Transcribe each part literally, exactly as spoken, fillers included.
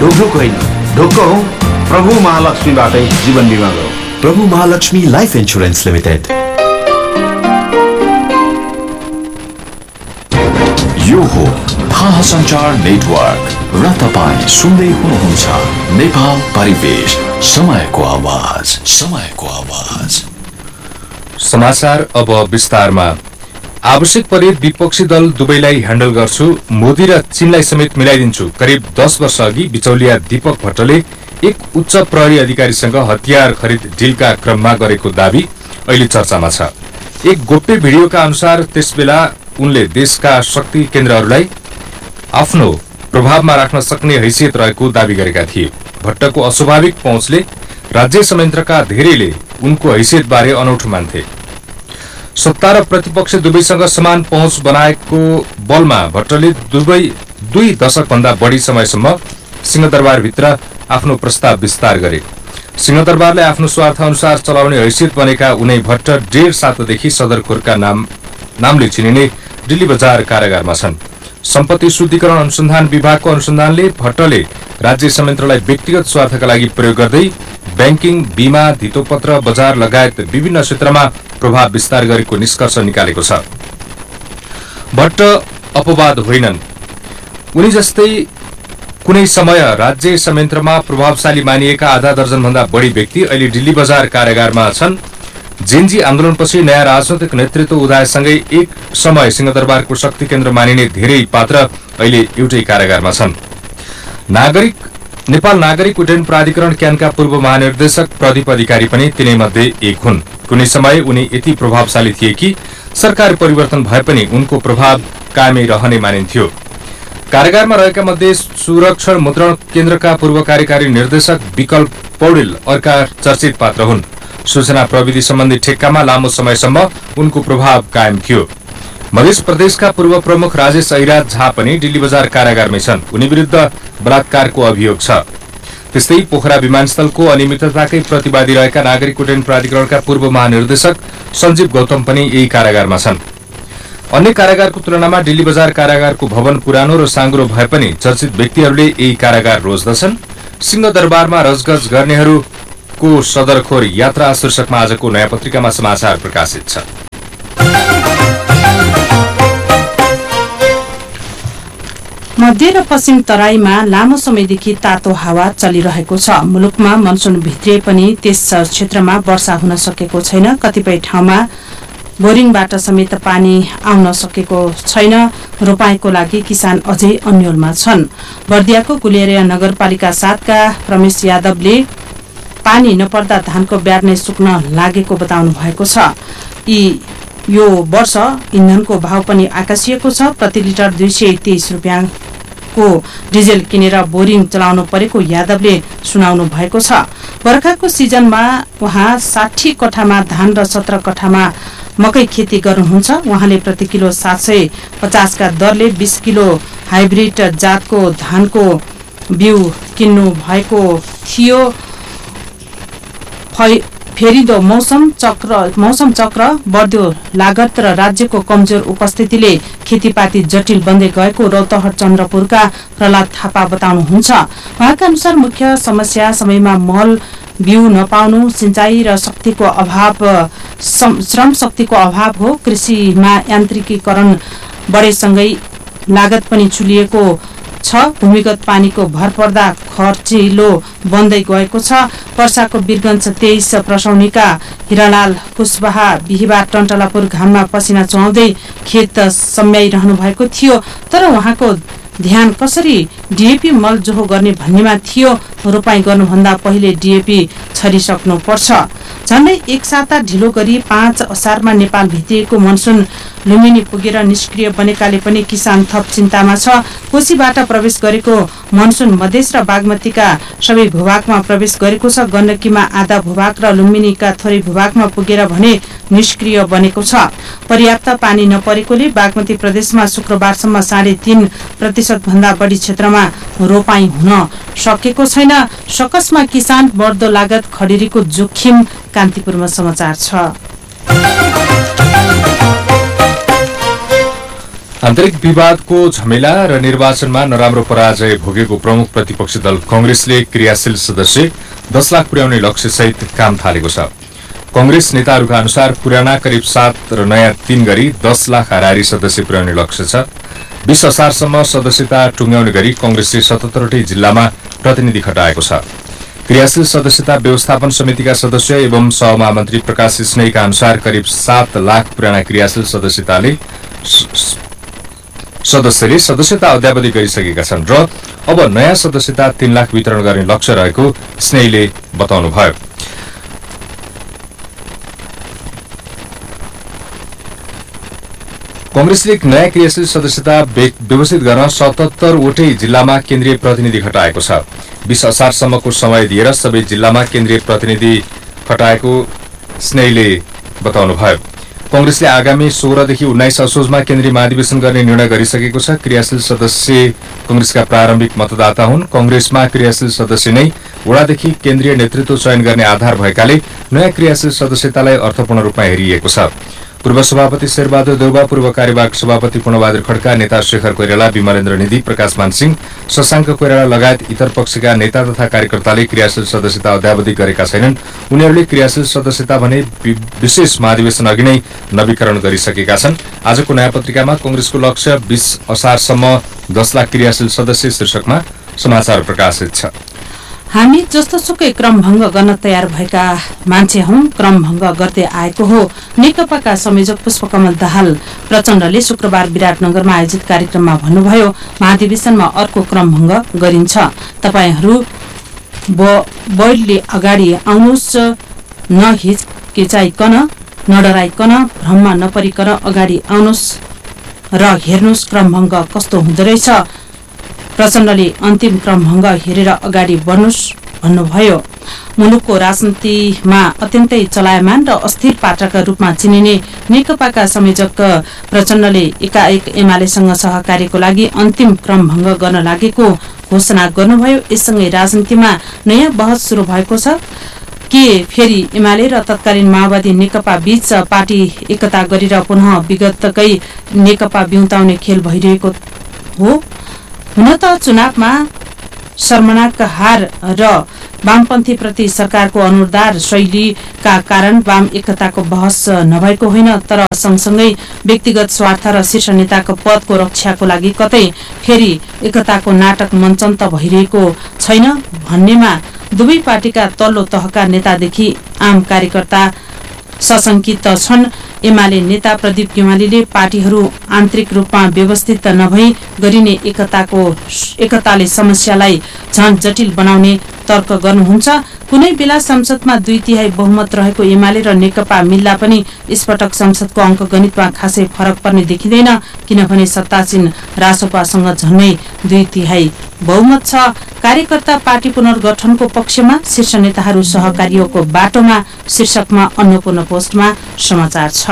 ढुकढुक होइन, ढुक्क हौ। प्रभु महालक्ष्मीबाटै जीवन बिमा गरौँ। प्रभु महालक्ष्मी लाइफ इन्स्योरेन्स लिमिटेड। यो हो थाहा सञ्चार नेटवर्क र तपाईँ सुन्दै हुनुहुन्छ नेपाल परिवेश, समयको आवाज, समयको आवाज। समाचार अब विस्तारमा। आवश्यक परे विपक्षी दल दुवैलाई ह्यान्डल गर्छु, मोदी र चीनलाई समेत मिलाइदिन्छु। करिब दस वर्ष अघि बिचौलिया दीपक भट्टले एक उच्च प्रहरी अधिकारीसँग हतियार खरिद डिलका क्रममा गरेको दावी अहिले चर्चामा छ। एक गोप्य भिडियोका अनुसार त्यसबेला उनले देशका शक्ति केन्द्रहरूलाई आफ्नो प्रभावमा राख्न सक्ने हैसियत रहेको दावी गरेका थिए। भट्टको अस्वाभाविक पहुँचले राज्य संयन्त्रका धेरैले उनको हैसियतबारे अनौठो मान्थे। सत्ता र प्रतिपक्ष दुवैसँग समान पहुँच बनाएको बलमा भट्टले दुवै दुई दशकभन्दा बढी समयसम्म सिंहदरबारभित्र आफ्नो प्रस्ताव विस्तार गरे। सिंहदरबारलाई आफ्नो स्वार्थ अनुसार चलाउने हैसियत बनेका उनै भट्ट डेढ सातदेखि सदरपुरका नाम नामले चिनिने दिल्ली बजार कारागारमा छन्। सम्पत्ति शुद्धिकरण अनुसन्धान विभागको अनुसन्धानले भट्टले राज्य संयन्त्रलाई व्यक्तिगत स्वार्थका लागि प्रयोग गर्दै ब्याङ्किङ, बीमा, धितोपत्र बजार लगायत विभिन्न क्षेत्रमा प्रभाव विस्तार गरेको निष्कर्ष निकालेको छ। भट्ट अपवाद होइनन्। उनी जस्तै कुनै समय राज्य संयन्त्रमा प्रभावशाली मानिएका आधा दर्जनभन्दा बढी व्यक्ति अहिले दिल्ली बजार कारागारमा छन्। जेनजी आन्दोलनपछि नयाँ राजनैतिक नेतृत्व उदायसँगै एक समय सिंहदरबारको शक्ति केन्द्र मानिने धेरै पात्र अहिले एउटै कारागारमा छन्। नागरिक नेपाल नागरिक उड्डयन प्राधिकरण क्यानका पूर्व महानिर्देशक प्रदीप अधिकारी पनि तिनैमध्ये एक हुन्। कुनै समय उनी यति प्रभावशाली थिए कि सरकार परिवर्तन भए पनि उनको प्रभाव कायमै रहने मानिन्थ्यो। कारागारमा रहेका मध्ये सुरक्षण मुद्रण केन्द्रका पूर्व कार्यकारी निर्देशक विकल्प पौडेल अर्का चर्चित पात्र हुन्। सूचना प्रविधि सम्बन्धी ठेक्कामा लामो समयसम्म उनको प्रभाव कायम थियो। मध्य प्रदेशका पूर्व प्रमुख राजेश ऐराज झा पनि दिल्ली बजार कारागारमै छन्। उनी विरुद्ध बलात्कारको अभियोग छ। त्यस्तै पोखरा विमानस्थलको अनियमितताकै प्रतिवादी रहेका नागरिक उड्डयन प्राधिकरणका पूर्व महानिर्देशक सञ्जीव गौतम पनि यही कारागारमा छन्। अन्य कारागारको तुलनामा दिल्ली बजार कारागारको भवन पुरानो र साँग्रो भए पनि चर्चित व्यक्तिहरूले यही कारागार रोज्दछन्। सिंहदरबारमा रजगज गर्नेहरूको सदरखोर यात्रा शीर्षकमा आजको नयाँ पत्रिकामा समाचार प्रकाशित छ। मध्य र पश्चिम तराईमा लामो समयदेखि तातो हावा चलिरहेको छ। मुलुकमा मनसुन भित्रिए पनि त्यस क्षेत्रमा वर्षा हुन सकेको छैन। कतिपय ठाउँमा बोरिङबाट समेत पानी आउन सकेको छैन। रोपाईको लागि किसान अझै अन्योलमा छन्। बर्दियाको गुलेरिया नगरपालिका सातका प्रमेश यादवले पानी नपर्दा धानको ब्याड नै सुक्न लागेको बताउनु भएको छ। यी यो वर्ष इन्धनको भाव पनि आकाशिएको छ। प्रति लिटर दुई सय तेइस रुपियाँको डिजेल किनेर बोरिङ चलाउनु परेको यादवले सुनाउनु भएको छ। बर्खाको सिजनमा उहाँ साठी कठामा धान र सत्र कठामा मकै खेती गर्नुहुन्छ। उहाँले प्रति किलो सात सय पचासका दरले बीस किलो हाइब्रिड जातको धानको बिउ किन्नु भएको थियो। फेरिदो मौसम चक्र मौसम चक्र बढ्दो लागत र राज्यको कमजोर उपस्थितिले खेतीपाती जटिल बन्दै गएको रौतहट चन्द्रपुरका प्रहलाद थापा बताउनुहुन्छ। उहाँका अनुसार मुख्य समस्या समयमा मल बिउ नपाउनु, सिंचाई र शक्तिको अभाव श्रम शक्तिको अभाव हो। कृषिमा यान्त्रिकीकरण बढेसँगै लागत पनि चुलिएको छ। भूमिगत पानीको भर पर्दा खर्चिलो बन्दै गएको छ। वर्षाको वीरगञ्ज तेइस प्रसौनीका हिरालाल कुशवाहा बिहिबार टन्टलापुर घाममा पसिना चुहाउँदै खेत सम्याइरहनु भएको थियो। तर उहाँको ध्यान कसरी डीएपी मल जोहो गर्ने भन्नेमा थियो। रोपाई गर्नुभन्दा पहिले डीएपी छरिसक्नु पर्छ। झण्डै एक साता ढिलो गरी पाँच असारमा नेपाल भित्रिएको मनसुन लुम्बिनी पुगेर निष्क्रिय बनेकाले पनि किसान थप चिन्तामा छ। कोशीबाट प्रवेश गरेको मनसुन मधेस र बागमतीका सबै भूभागमा प्रवेश गरेको छ। गण्डकीमा आधा भूभाग र लुम्बिनीका थोरै भूभागमा पुगेर भने निष्क्रिय बनेको छ। पर्याप्त पानी नपरेकोले बागमती प्रदेशमा शुक्रबारसम्म साढे तीन प्रतिशत भन्दा बढी क्षेत्रमा रोपाई हुन सकेको छैन। सकसमा किसान बढ्दो लागत खडेरीको जोखिम। कान्तिपुरमा समाचार छ। आन्तरिक विवादको झमेला र निर्वाचनमा नराम्रो पराजय भोगेको प्रमुख प्रतिपक्षी दल कंग्रेसले क्रियाशील सदस्य दस लाख पुर्याउने लक्ष्यसहित काम थालेको छ। कंग्रेस नेताहरूका अनुसार पुराना करिब सात र नयाँ तीन गरी दस लाख हाराहारी सदस्य पुर्याउने लक्ष्य छ। बीस असारसम्म सदस्यता टुङ्ग्याउने गरी कंग्रेसले सतहत्तरवटै जिल्लामा प्रतिनिधि खटाएको छ। क्रियाशील सदस्यता व्यवस्थापन समितिका सदस्य एवं सहमहामन्त्री प्रकाश स्नेहीका अनुसार करिब सात लाख पुराना क्रियाशील सदस्यताले सदस्यले सदस्यता अद्यावधि गरिसकेका छन् र अब नयाँ सदस्यता तीन लाख वितरण गर्ने लक्ष्य रहेको स्नेहीले बताउनुभयो। कंग्रेसले नयाँ क्रियाशील सदस्यता व्यवस्थित गर्न सतहत्तरवटै जिल्लामा केन्द्रीय प्रतिनिधि खटाएको छ। बीस असारसम्मको समय दिएर सबै जिल्लामा केन्द्रीय प्रतिनिधि खटाएको स्नेहीले बताउनुभयो। कंग्रेसले आगामी सोह्रदेखि उन्नाइस असोजमा केन्द्रीय महाधिवेशन गर्ने निर्णय गरिसकेको छ। क्रियाशील सदस्य कंग्रेसका प्रारम्भिक मतदाता हुन्। कंग्रेसमा क्रियाशील सदस्य नै वडादेखि केन्द्रीय नेतृत्व चयन गर्ने आधार भएकाले नयाँ क्रियाशील सदस्यतालाई अर्थपूर्ण रूपमा हेरिएको छ। पूर्व सभापति शेरबहादुर देउवा, पूर्व कार्यवाहक सभापति पूर्णबहादुर खड्का, नेता शेखर कोइराला, विमलेन्द्र निधि, प्रकाश मानसिंह, शशाङ्क कोइराला लगायत इतर पक्षका नेता तथा कार्यकर्ताले क्रियाशील सदस्यता अद्यावधि गरेका छैनन्। उनीहरूले क्रियाशील सदस्यता भने विशेष महाधिवेशन अघि नै नवीकरण गरिसकेका छन्। आजको नयाँ पत्रिकामा कंग्रेसको लक्ष्य बीस असारसम्म दस लाख क्रियाशील सदस्य शीर्षकमा समाचार प्रकाशित छ। हामी जस्तोसुकै क्रम भंग गर्न तयार भएका मान्छे हौं, क्रम भंग गर्दै आएको हो। नेकपाका संयोजक पुष्पकमल दाहाल प्रचण्डले शुक्रबार विराटनगरमा आयोजित कार्यक्रममा भन्नुभयो, महाधिवेशनमा अर्को क्रम भंग गरिन्छ। तपाईहरू बैठले अगाडि आउनुहोस्, नहिचकिचाइकन, नडराइकन, भ्रममा नपरिकन अगाडि आउनुहोस् र हेर्नुहोस् क्रम भंग कस्तो हुँदो रहेछ। प्रचण्डले अन्तिम क्रम भंग हेरेर अगाडि बढ्नुहोस् भन्नुभयो। मुलुकको राजनीतिमा अत्यन्तै चलायमान र अस्थिर पाटाका रूपमा चिनिने नेकपाका संयोजक प्रचण्डले एकाएक एमालेसँग सहकार्यको लागि अन्तिम क्रम भंग गर्न लागेको घोषणा गर्नुभयो। यससँगै राजनीतिमा नयाँ बहस शुरू भएको छ के फेरि एमाले र तत्कालीन माओवादी नेकपा बीच पार्टी एकता गरेर पुनः विगतकै नेकपा बिउताउने खेल भइरहेको हो। हुन त चुनावमा शर्मनाक हार र वामपन्थी प्रति सरकारको अनुदार शैलीका कारण वाम एकताको बहस नभएको होइन, तर सँगसँगै व्यक्तिगत स्वार्थ र शीर्ष नेताको पदको रक्षाको लागि कतै फेरि एकताको नाटक मञ्चन त भइरहेको छैन भन्नेमा दुवै पार्टीका तल्लो तहका नेतादेखि आम कार्यकर्ता सशंकित छन्। एमाले नेता प्रदीप गेवालीले पार्टीहरू आन्तरिक रूपमा व्यवस्थित नभई गरिने एकताको एकताले समस्यालाई झन जटिल बनाउने तर्क गर्नुहुन्छ। कुनै बेला संसदमा दुई तिहाई बहुमत रहेको एमाले र नेकपा मिल्दा पनि यसपटक संसदको अङ्क गणितमा खासै फरक पर्ने देखिँदैन, किनभने सत्तासीन रासोपासँग झन्नै दुई तिहाई बहुमत छ। कार्यकर्ता पार्टी पुनर्गठनको पक्षमा, शीर्ष नेताहरू सहकार्यको बाटोमा शीर्षकमा अन्नपूर्ण पोस्टमा समाचार छ।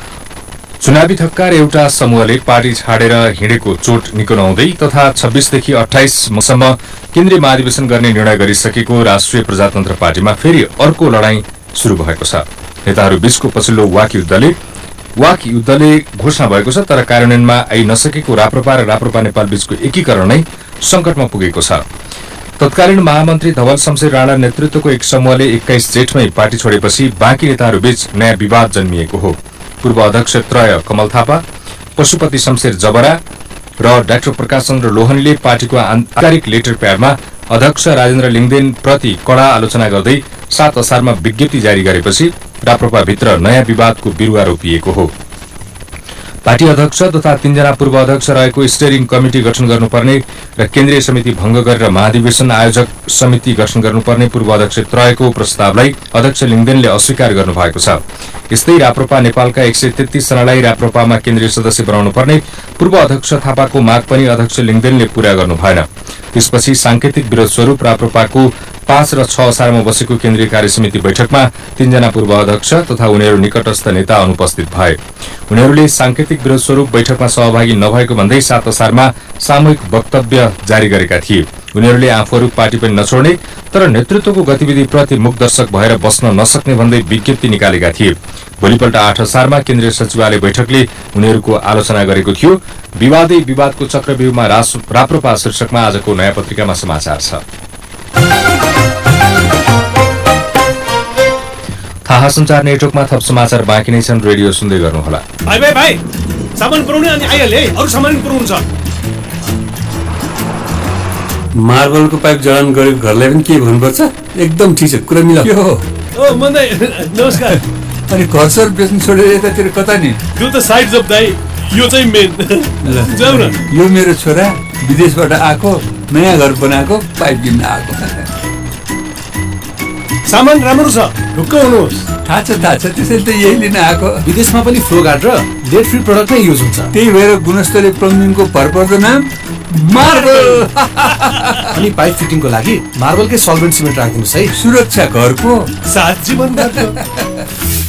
चुनावी थक्कार एउटा समूहले पार्टी छाडेर हिँडेको चोट निको नहुँदै तथा छब्बीसदेखि अठाइससम्म केन्द्रीय महाधिवेशन गर्ने निर्णय गरिसकेको राष्ट्रिय प्रजातन्त्र पार्टीमा फेरि अर्को लडाईँ शुरू भएको छ। नेताहरू बीचको पछिल्लो वाक युद्धले वाक युद्धले घोषणा भएको छ, तर कार्यान्वयनमा आइ नसकेको राप्रपा र राप्रपा नेपाल बीचको एकीकरण नै संकटमा पुगेको छ। तत्कालीन महामन्त्री धवल शमशेर राणा नेतृत्वको एक समूहले एक्काइस जेठमै पार्टी छोडेपछि बाँकी नेताहरू बीच नयाँ विवाद जन्मिएको हो। पूर्व अध्यक्ष त्रय कमल थापा, पशुपति शमशेर जबरा र डाक्टर प्रकाश चन्द्र लोहनीले पार्टीको आधिकारिक लेटर प्याडमा अध्यक्ष राजेन्द्र लिङदेन प्रति कड़ा आलोचना गर्दै सात असारमा विज्ञप्ति जारी गरेपछि राप्रपाभित्र नयाँ विवादको बिरुवा रोपिएको हो। पार्टी अध्यक्ष तथा तीनजना पूर्व अध्यक्ष रहेको स्टेयरिङ कमिटी गठन गर्नुपर्ने र केन्द्रीय समिति भंग गरेर महाधिवेशन आयोजक समिति गठन गर्नुपर्ने पूर्व अध्यक्ष त्रयको प्रस्तावलाई अध्यक्ष लिङदेनले अस्वीकार गर्नुभएको छ। यस्तै राप्रपा नेपालका एक सय तेत्तीस जनालाई राप्रपामा केन्द्रीय सदस्य बनाउनु पर्ने पूर्व अध्यक्ष थापाको माग पनि अध्यक्ष लिङदेनले पूरा गर्नु भएन। त्यसपछि सांकेतिक विरोध स्वरूप राप्रपाको पाँच र छ असारमा बसेको केन्द्रीय कार्यसमिति बैठकमा तीनजना पूर्व अध्यक्ष तथा उनीहरू निकटस्थ नेता अनुपस्थित भए। उनीहरूले सांकेतिक विरोध स्वरूप बैठकमा सहभागी नभएको भन्दै सात असारमा सामूहिक वक्तव्य जारी गरेका थिए। उनीहरूले आफूहरू पार्टी पनि नछोड्ने तर नेतृत्वको गतिविधिप्रति मुखदर्शक भएर बस्न नसक्ने भन्दै विज्ञप्ति निकालेका थिए। भोलिपल्ट आठ असारमा केन्द्रीय सचिवालय बैठकले उनीहरूको आलोचना गरेको थियो। विवादै विवादको चक्रव्यूहमा राप्रपा शीर्षकमा आजको नयाँ पत्रिकामा समाचार छ। थाहा सञ्चार नेटवर्कमा थप समाचार बाँकी नै छन्, रेडियो सुन्दै गर्नुहोला। भाइ भाइ भाइ सामान पुर्याउने अनि आइहाले, अरू सामान पुर्याउनु छ। मार्बलको पाइप जडान गरेको घरलाई पनि के भन्नुपर्छ? एकदम ठिक छ, कुरा मिला। के हो? ओ मन्दै नमस्कार। अनि घर सर बेच्नु छोडेर यतातिर कता नि? यो त साइड जब दाइ, यो चाहिँ मेन। जाऊ न। यो मेरो छोरा विदेशबाट आएको, नयाँ घर बनाएको, पाइप किन्न आएको। सामान राम्रो छ, ढुक्क हुनुहोस्। थाहा छ थाहा छ, त्यसैले त यही लिन आएको। विदेशमा पनि फ्लो गार्ड र लेड फ्री प्रडक्ट नै युज हुन्छ। त्यही भएर गुणस्तरीय प्लम्बिङको भरपर्दो नाम मार्बल। अनि पाइप फिटिङको लागि मार्बलकै सल्भेन्ट सिमेन्ट राखिदिनुहोस् है। सुरक्षा घरको साथ जीवन।